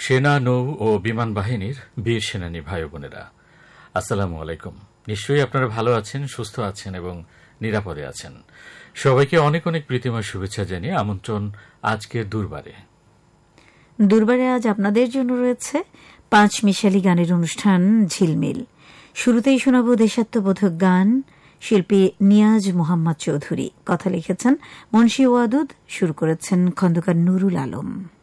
সেনা, নৌ ও বিমান বাহিনীর বীর সেনানী ভাই বোনেরা, আসসালামু আলাইকুম। নিশ্চয়ই আপনারা ভালো আছেন, সুস্থ আছেন এবং নিরাপদে আছেন। সবাইকে অনেক অনেক প্রীতিময় শুভেচ্ছা জানিয়ে আমন্ত্রণ আজকের দুর্বারে। দুর্বারে আজ আপনাদের জন্য রয়েছে 5 মিশালি গানের অনুষ্ঠান ঝিলমিল। শুরুতেই শোনাব দেশাত্মবোধক গান, শিল্পী নিয়াজ মোহাম্মদ চৌধুরী। কথা লিখেছেন মুন্সি ওয়াদুদ, শুরু করেছেন খন্দকার নুরুল আলম।